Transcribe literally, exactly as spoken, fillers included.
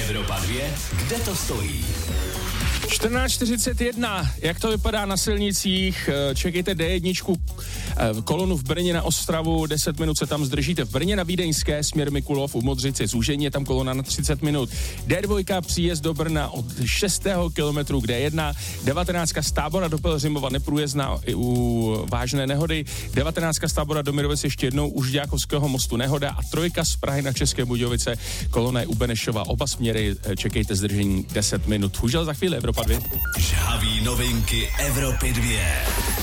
Evropa dva, kde to stojí? čtrnáct čtyřicet jedna, jak to vypadá na silnicích, čekejte dé jedna, kolonu v Brně na Ostravu, deset minut se tam zdržíte, v Brně na Vídeňské, směr Mikulov u Modřice, zúžení je tam kolona na třicet minut, dé dva, příjezd do Brna od šestého kilometru k dé jedna, devatenáct z Tábora do Pelhřimova neprůjezdná u vážné nehody, devatenáct z Tábora do Mirovic ještě jednou u Žďákovského mostu nehoda a trojka z Prahy na České Budějovice, kolona je u Benešova, oba směry, čekejte zdržení deset minut. Už za chvíli Evropa dva. Žhavý novinky Evropy dva.